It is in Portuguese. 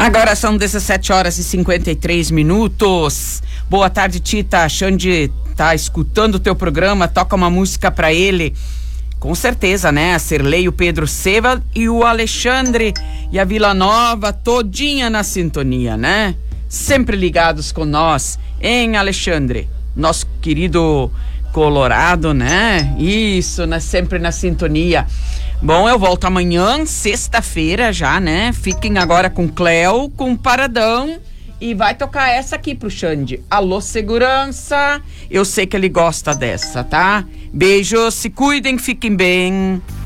Agora são 17 horas e 53 minutos. Boa tarde, Tita. Xande tá escutando o teu programa, toca uma música pra ele. Com certeza, né? A Serlei, o Pedro Seva e o Alexandre e a Vila Nova, todinha na sintonia, né? Sempre ligados com nós, hein, Alexandre? Nosso querido Colorado, né? Isso, né? Sempre na sintonia. Bom, eu volto amanhã, sexta-feira já, né? Fiquem agora com Cleo, com Paradão. E vai tocar essa aqui pro Xande. Alô, segurança. Eu sei que ele gosta dessa, tá? Beijos, se cuidem, fiquem bem.